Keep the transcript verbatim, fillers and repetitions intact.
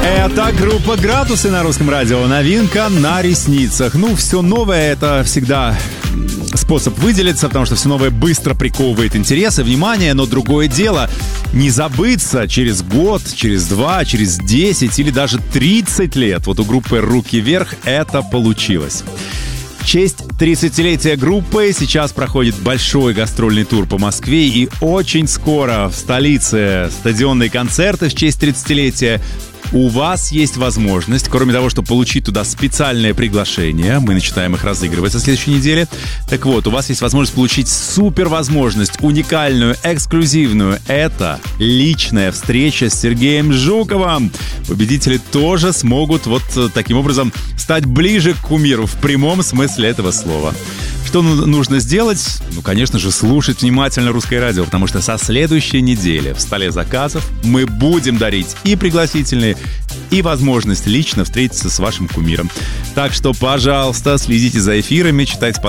Это группа «Градусы» на Русском радио. Новинка на ресницах. Ну, все новое — это всегда способ выделиться, потому что все новое быстро приковывает интерес и внимание. Но другое дело — не забыться через год, через два, через десять или даже тридцать лет. Вот у группы «Руки вверх» это получилось. В честь тридцатилетия группы сейчас проходит большой гастрольный тур по Москве, и очень скоро в столице стадионные концерты в честь тридцатилетия. У вас есть возможность, кроме того, чтобы получить туда специальное приглашение, мы начинаем их разыгрывать со следующей недели. Так вот, у вас есть возможность получить супер возможность, уникальную, эксклюзивную. Это личная встреча с Сергеем Жуковым. Победители тоже смогут вот таким образом стать ближе к кумиру в прямом смысле этого слова. Что нужно сделать? Ну, конечно же, слушать внимательно Русское радио, потому что со следующей недели в столе заказов мы будем дарить и пригласительные, и возможность лично встретиться с вашим кумиром. Так что, пожалуйста, следите за эфирами, читайте